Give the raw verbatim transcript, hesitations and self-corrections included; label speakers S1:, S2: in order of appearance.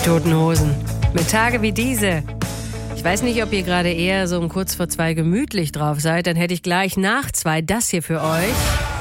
S1: Toten Hosen. Mit Tage wie diese. Ich weiß nicht, ob ihr gerade eher so um kurz vor zwei gemütlich drauf seid. Dann hätte ich gleich nach zwei das hier für euch.